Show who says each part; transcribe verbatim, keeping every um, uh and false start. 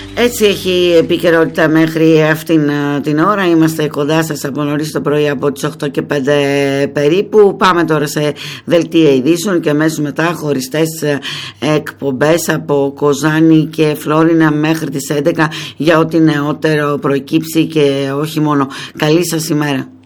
Speaker 1: Έτσι έχει η επικαιρότητα μέχρι αυτήν την ώρα. Είμαστε κοντά σας από νωρίς το πρωί, από τις οκτώ και πέντε περίπου. Πάμε τώρα σε δελτία ειδήσεων και αμέσως μετά χωριστές εκπομπές από Κοζάνη και Φλόρινα μέχρι τις έντεκα για ό,τι νεότερο προκύψει και όχι μόνο. Καλή σας ημέρα.